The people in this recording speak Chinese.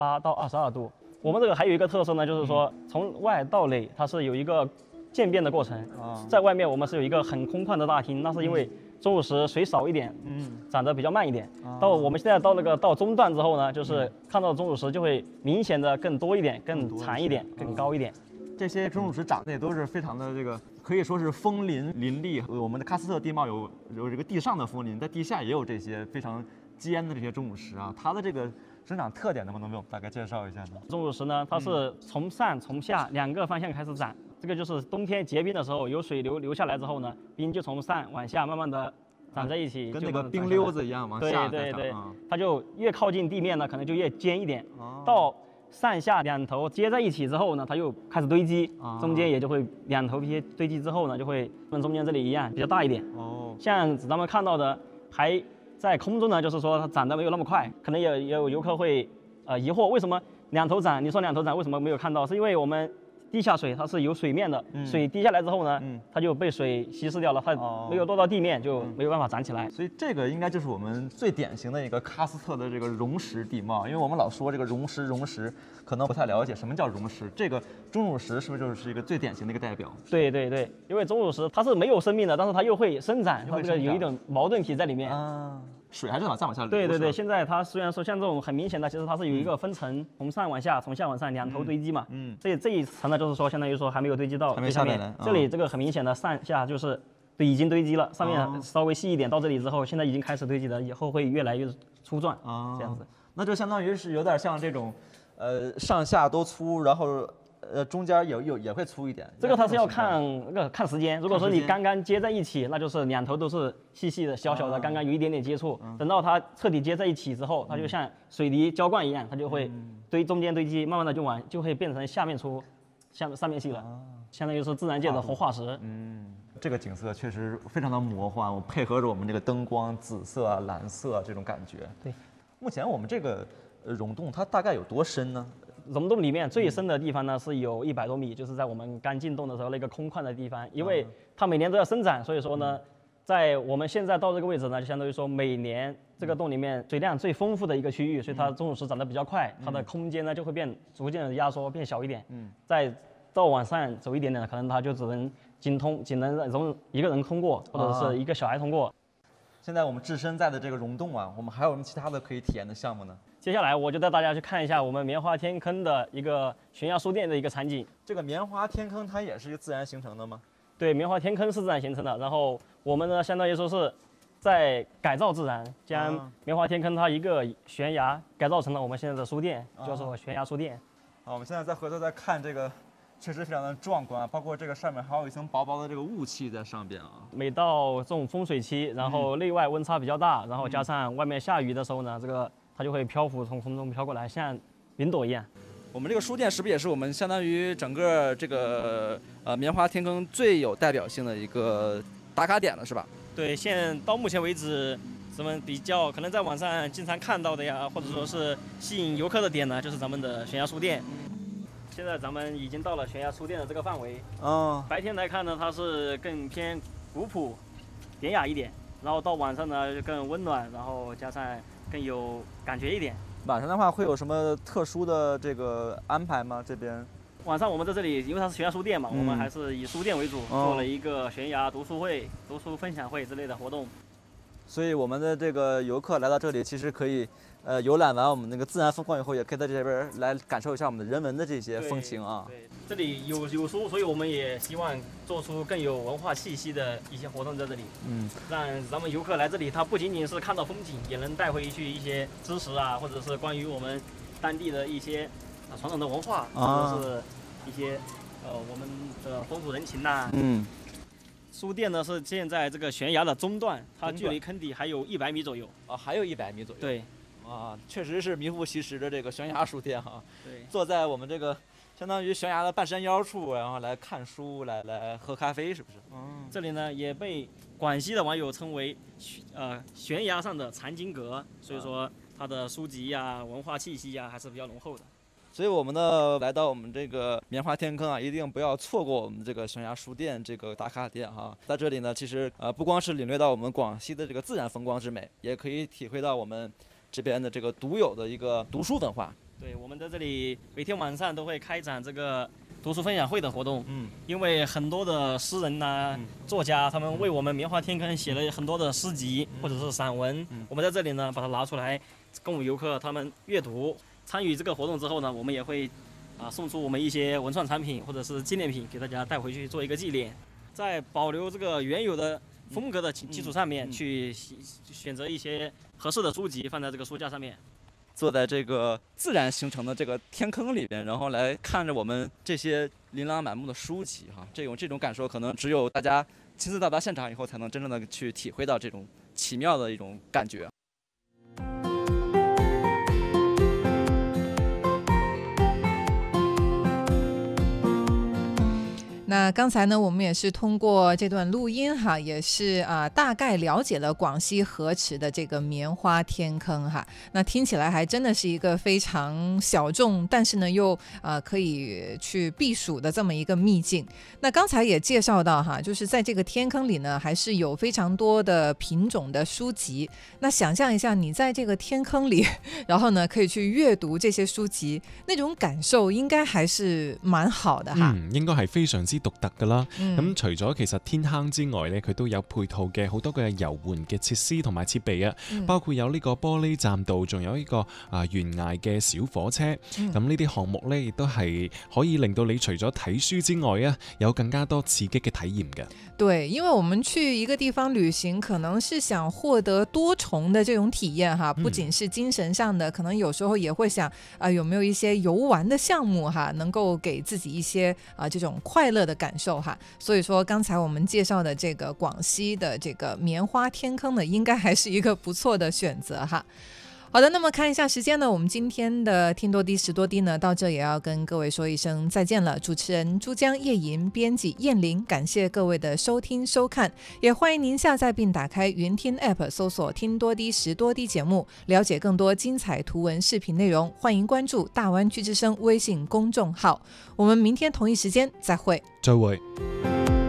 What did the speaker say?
8到22度。我们这个还有一个特色呢，就是说从外到内它是有一个渐变的过程。在外面我们是有一个很空旷的大厅，那是因为钟乳石水少一点，长得比较慢一点。到我们现在到中段之后呢，就是看到钟乳石就会明显的更多一点、更长一点、更高一点。 这些钟乳石长得也都是非常的可以说是枫林林立。我们的喀斯特地貌有这个地上的枫林，在地下也有这些非常尖的这些钟乳石啊。它的这个生长特点能不能为我们大概介绍一下呢？ 钟乳石呢，它是从上从下两个方向开始长。这个就是冬天结冰的时候，有水流下来之后呢，冰就从上往下慢慢的长在一起， 跟那个冰溜子一样往下。 对，它就越靠近地面呢，可能就越尖一点。到上下两头接在一起之后呢，它又开始堆积，中间也就会两头皮堆积之后呢，就会跟中间这里一样比较大一点。像咱们看到的还在空中呢，就是说它长得没有那么快，可能也有游客会疑惑为什么两头长？你说两头长为什么没有看到？是因为我们地下水它是有水面的，水滴下来之后呢，它就被水稀释掉了，它没有落到地面就没有办法长起来。 所以这个应该就是我们最典型的一个喀斯特的这个溶石地貌。因为我们老说这个溶石，可能不太了解什么叫溶石。这个钟乳石是不是就是一个最典型的一个代表？ 对，因为钟乳石它是没有生命的，但是它又会生长，它这个有一种矛盾体在里面。 水还是再往下流。 对，现在它虽然说像这种很明显的，其实它是有一个分层，从上往下，从下往上两头堆积嘛。这一层呢，就是说相当于说还没有堆积到下面。这里这个很明显的上下就是已经堆积了，上面稍微细一点，到这里之后，现在已经开始堆积了，以后会越来越粗壮这样子。 那就相当于是有点像这种，上下都粗，然后。中间也会粗一点， 这个它是要看时间。如果说你刚刚接在一起，那就是两头都是细细的、小小的，刚刚有一点点接触。等到它彻底接在一起之后，它就像水泥浇灌一样，它就会中间堆积，慢慢的就会变成下面粗，上面细了，相当于是自然界的活化石。 这个景色确实非常的魔幻，我配合着我们这个灯光，紫色啊、蓝色啊这种感觉。 对， 目前我们这个溶洞它大概有多深呢？ 溶洞里面最深的地方呢是有100多米，就是在我们刚进洞的时候那个空旷的地方，因为它每年都要生长，所以说呢，在我们现在到这个位置呢，就相当于说每年这个洞里面水量最丰富的一个区域，所以它钟乳石长得比较快，它的空间呢就会逐渐的压缩变小一点。再到往上走一点点，可能它就只能容一个人通过，或者是一个小孩通过。 现在我们置身在的这个溶洞啊，我们还有什么其他的可以体验的项目呢？ 接下来我就带大家去看一下我们棉花天坑的一个悬崖书店的一个场景。 这个棉花天坑它也是一个自然形成的吗？ 对，棉花天坑是自然形成的。然后我们呢，相当于说是在改造自然，将棉花天坑它一个悬崖改造成了我们现在的书店，叫做悬崖书店。 我们现在回头再看这个，确实非常的壮观，包括这个上面还有一层薄薄的这个雾气在上边啊。 每到这种风水期，然后内外温差比较大，然后加上外面下雨的时候呢，这个它就会漂浮，从空中飘过来，像云朵一样。 我们这个书店是不是也是我们相当于整个这个棉花天坑最有代表性的一个打卡点了，是吧？ 对，到目前为止，咱们比较可能在网上经常看到的呀，或者说是吸引游客的点呢，就是咱们的悬崖书店。现在咱们已经到了悬崖书店的这个范围。白天来看呢，它是更偏古朴、典雅一点，然后到晚上呢就更温暖，然后加上更有感觉一点。 晚上的话会有什么特殊的这个安排吗？这边晚上我们在这里，因为它是悬崖书店嘛，我们还是以书店为主，做了一个悬崖读书会、读书分享会之类的活动。 所以我们的这个游客来到这里，其实可以游览完我们那个自然风光以后，也可以在这边来感受一下我们的人文的这些风情啊。 对，这里有书，所以我们也希望做出更有文化气息的一些活动在这里。让咱们游客来这里，他不仅仅是看到风景，也能带回去一些知识啊，或者是关于我们当地的一些传统的文化，或者是一些我们的风土人情呐。书店呢是建在这个悬崖的中段，它距离坑底还有100米左右。 还有100米左右。 对。 确实是名副其实的这个悬崖书店哈。 对。 坐在我们这个相当于悬崖的半山腰处，然后来看书，来喝咖啡，是不是？ 这里呢也被广西的网友称为悬崖上的藏经阁，所以说它的书籍呀、文化气息呀还是比较浓厚的。 所以我们呢来到我们这个棉花天坑啊，一定不要错过我们这个悬崖书店这个打卡点哈。在这里呢，其实不光是领略到我们广西的这个自然风光之美，也可以体会到我们这边的这个独有的一个读书文化。 对，我们在这里每天晚上都会开展这个读书分享会的活动。因为很多的诗人呐、作家，他们为我们棉花天坑写了很多的诗集或者是散文。我们在这里呢，把它拿出来供游客他们阅读。参与这个活动之后呢，我们也会送出我们一些文创产品或者是纪念品给大家带回去做一个纪念。在保留这个原有的风格的基础上面，去选择一些合适的书籍放在这个书架上面。 坐在这个自然形成的这个天坑里边，然后来看着我们这些琳琅满目的书籍哈，这种感受可能只有大家亲自到达现场以后才能真正的去体会到这种奇妙的一种感觉。 那刚才呢，我们也是通过这段录音哈，也是大概了解了广西河池的这个棉花天坑哈。那听起来还真的是一个非常小众，但是呢又可以去避暑的这么一个秘境。那刚才也介绍到哈，就是在这个天坑里呢，还是有非常多的品种的书籍。那想象一下，你在这个天坑里，然后呢可以去閱讀這些書籍，那種感受應該還是蠻好的哈。 應該係非常之獨特㗎啦。咁除咗其實天坑之外呢，佢都有配套嘅好多嘅遊玩嘅設施同埋設備啊，包括有呢個玻璃棧道，仲有呢個懸崖嘅小火車。咁呢啲項目呢，亦都係可以令到你除咗睇書之外啊，有更加多刺激嘅體驗嘅。 對，因為我們去一個地方旅行，可能是想獲得多重的這種體驗哈，不僅是精神上的，可能有時候也會想有沒有一些遊玩的項目哈，能夠給自己一些這種快樂的感受哈。所以說剛才我們介紹的這個廣西的這個棉花天坑呢，應該還是一個不錯的選擇哈。好的，那麼看一下時間呢，我們今天的聽多啲時多啲呢，到這也要跟各位說一聲再見了。主持人珠江夜吟，編輯燕玲，感謝各位的收聽收看，也歡迎您下載並打開雲聽 App 搜索聽多啲時多啲節目，了解更多精彩圖文視頻內容。歡迎關注大灣區之聲微信公眾號，我們明天同一時間再會。 再會。